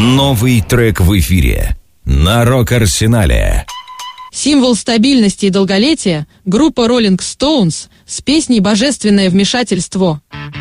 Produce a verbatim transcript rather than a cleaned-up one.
Новый трек в эфире на Рок-Арсенале. Символ стабильности и долголетия — группа Rolling Stones с песней «Божественное вмешательство».